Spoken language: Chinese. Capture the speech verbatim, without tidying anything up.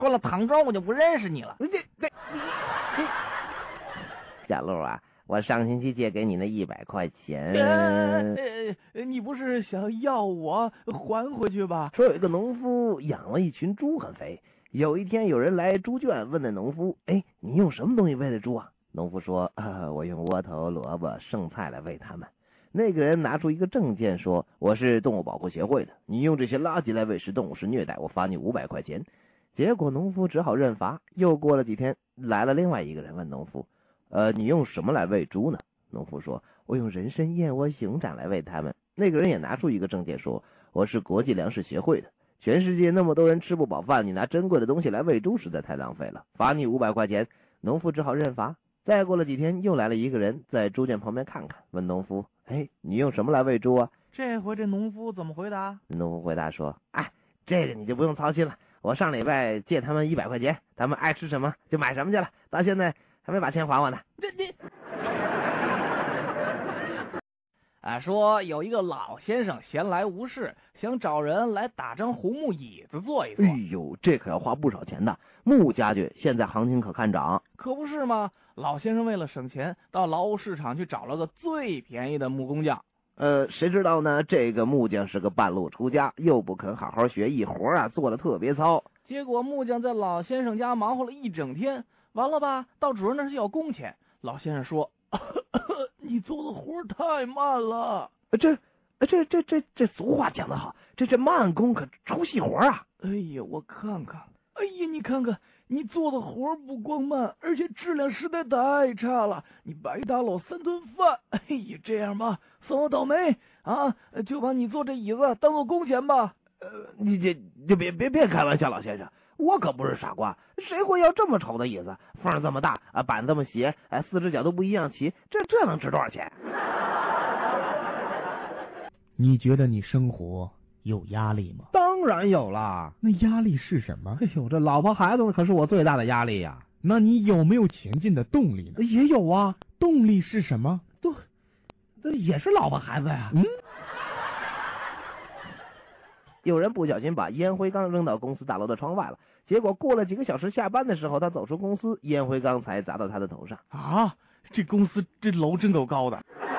过了唐庄我就不认识你了。 这这你你，小陆啊，我上星期借给你那一百块钱， 呃呃，你不是想要我还回去吧？ 说有一个农夫养了一群猪很肥，有一天有人来猪圈问那农夫，哎，你用什么东西喂的猪啊？农夫说，啊，我用窝头、萝卜、剩菜来喂它们。那个人拿出一个证件说，我是动物保护协会的，你用这些垃圾来喂食动物是虐待，我罚你五百块钱。结果农夫只好认罚。又过了几天，来了另外一个人问农夫，呃，你用什么来喂猪呢？农夫说，我用人参、燕窝、熊掌来喂它们。那个人也拿出一个证件说，我是国际粮食协会的，全世界那么多人吃不饱饭，你拿珍贵的东西来喂猪实在太浪费了，罚你五百块钱。农夫只好认罚。再过了几天，又来了一个人，在猪圈旁边看看，问农夫，哎，你用什么来喂猪啊？ 这回这农夫怎么回答？ 农夫回答说，哎，这个你就不用操心了，我上礼拜借他们一百块钱，他们爱吃什么就买什么去了，到现在还没把钱还我呢。 这这啊，说有一个老先生闲来无事，想找人来打张红木椅子坐一坐。 哎呦，这可要花不少钱的，木家具现在行情可看涨。 可不是吗？老先生为了省钱，到劳务市场去找了个最便宜的木工匠。 呃，谁知道呢？这个木匠是个半路出家，又不肯好好学艺，活啊做得特别糙。 结果木匠在老先生家忙活了一整天，完了吧，到主人那是要工钱。老先生说，你做的活太慢了。 这这这这这俗话讲得好，这这慢工可出细活啊。 哎呀，我看看，哎呀，你看看，你做的活不光慢，而且质量实在太差了，你白打了我三顿饭。哎呀，这样吧，算我倒霉啊，就把你做这椅子当做工钱吧。 呃，你这就别别别开玩笑，老先生，我可不是傻瓜，谁会要这么丑的椅子？缝这么大啊，板这么斜，哎，四只脚都不一样齐，这这能值多少钱？ 你觉得你生活有压力吗？ 当然有啦。 那压力是什么？ 哎呦，这老婆孩子可是我最大的压力呀。 那你有没有前进的动力呢？ 也有啊。 动力是什么？ 都，这也是老婆孩子呀。 嗯。 有人不小心把烟灰缸扔到公司大楼的窗外了，结果过了几个小时下班的时候，他走出公司，烟灰缸才砸到他的头上。 啊，这公司这楼真够高的。